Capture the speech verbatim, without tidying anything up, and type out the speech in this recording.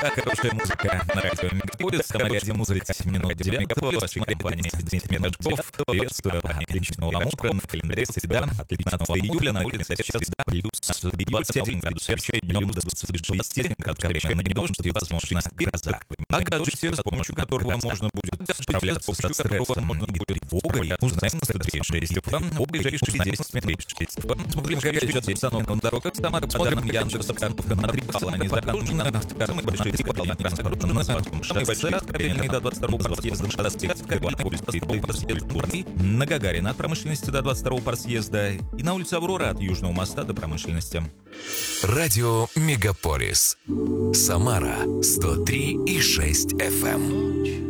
А хорошая музыка на радио Мегаполис. Самаряде музыка минут девятого. Вашей компании Дмитрий Меджков. Приветствую вас. Отличного вам утра. В календаре среда. От пятнадцатого июля на улице сейчас плюс двадцать один градус Цельсия. Днем до двадцати шести. Кратковременный дождь и возможность гроза. Нагадываю всех, с помощью которого можно будет справляться со стрессом и тревогой. Узнаем следующие дела. О ближайшие десять минут. Смотрим, как идет обстановка на дорогах. Самара, посмотрим Яндекс, картовка на три балла. Не загружена. Самый большой тип полный транспорт на Самарском шоссе. Откровение до двадцать второго по съездам Шарастецкая, на Гагарина от промышленности до двадцать второго по съезда и на улице Аврора от Южного моста до промышленности. Радио Мегаполис. Самара сто три и шесть эф эм.